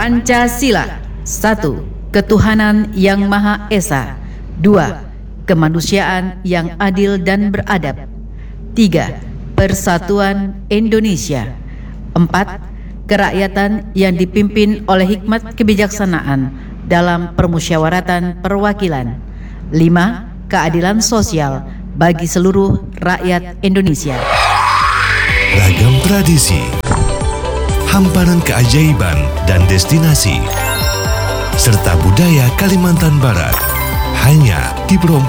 Pancasila. 1. Ketuhanan yang Maha Esa. 2. Kemanusiaan yang adil dan beradab. 3. Persatuan Indonesia. 4. Kerakyatan yang dipimpin oleh hikmat kebijaksanaan dalam permusyawaratan perwakilan. 5. Keadilan sosial bagi seluruh rakyat Indonesia. Ragam tradisi, hamparan keajaiban dan destinasi, serta budaya Kalimantan Barat hanya di